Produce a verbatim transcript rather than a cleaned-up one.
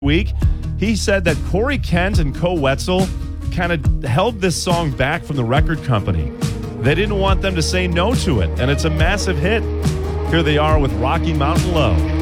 week. He said that Corey Kent and Koe Wetzel kind of held this song back from the record company. They didn't want them to say no to it, and it's a massive hit. Here they are with Rocky Mountain Low.